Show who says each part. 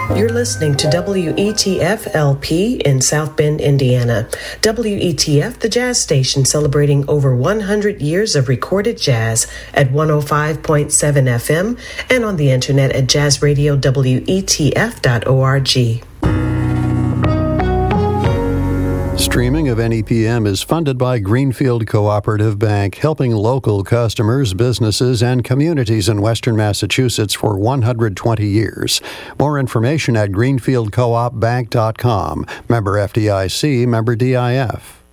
Speaker 1: You're listening to WETF LP in South Bend, Indiana. WETF, the jazz station celebrating over 100 years of recorded jazz at 105.7 FM and on the internet at jazzradiowetf.org.
Speaker 2: Streaming of NEPM is funded by Greenfield Cooperative Bank, helping local customers, businesses, and communities in Western Massachusetts for 120 years. More information at greenfieldcoopbank.com. Member FDIC, member DIF.